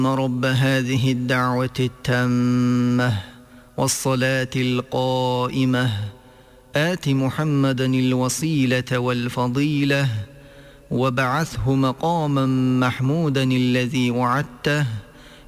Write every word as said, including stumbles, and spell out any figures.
رب هذه الدعوة التامة والصلاة القائمة آت محمدا الوسيلة والفضيلة وابعثه مقاما محمودا الذي وعدته